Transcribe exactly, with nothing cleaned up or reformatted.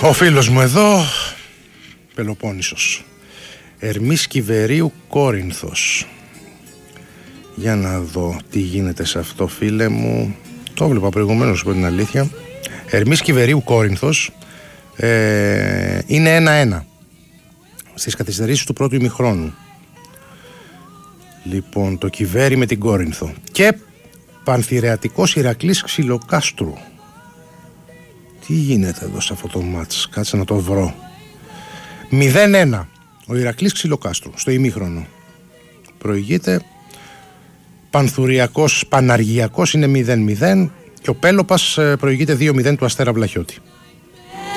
Ο φίλος μου εδώ, Πελοπόννησος. Ερμής Κιβερίου Κόρινθος. Για να δω τι γίνεται σε αυτό, φίλε μου. Το βλέπα προηγουμένως, από την αλήθεια. Ερμής Κιβερίου Κόρινθος ε, είναι ένα-ένα στις καθυστερήσεις του πρώτου ημιχρόνου. Λοιπόν, το Κιβέρι με την Κόρινθο. Και Πανθηρεατικός Ηρακλής Ξυλοκάστρου. Τι γίνεται εδώ σε αυτό το μάτς, κάτσε να το βρω. μηδέν ένα ο Ηρακλής Ξυλοκάστρου στο ημίχρονο. Προηγείται. Πανθουριακός Παναργιακός είναι μηδέν μηδέν και ο Πέλοπας προηγείται δύο μηδέν του Αστέρα Βλαχιώτη.